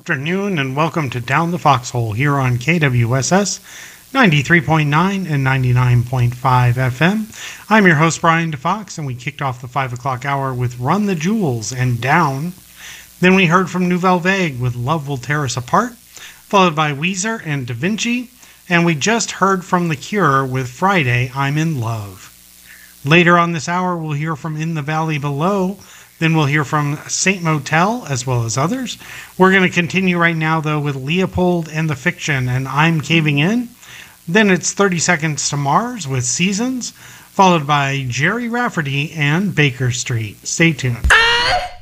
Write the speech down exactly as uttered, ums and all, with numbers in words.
Afternoon and welcome to Down the Foxhole here on K W S S ninety-three point nine and ninety-nine point five F M. I'm your host Brian DeFox, and we kicked off the five o'clock hour with Run the Jewels and Down. Then we heard from Nouvelle Vague with Love Will Tear Us Apart, followed by Weezer and Da Vinci, and we just heard from The Cure with Friday, I'm in Love. Later on this hour we'll hear from In the Valley Below. Then we'll hear from Saint Motel, as well as others. We're going to continue right now, though, with Leopold and the Fiction and I'm Caving In. Then it's thirty Seconds to Mars with Seasons, followed by Jerry Rafferty and Baker Street. Stay tuned. Ah!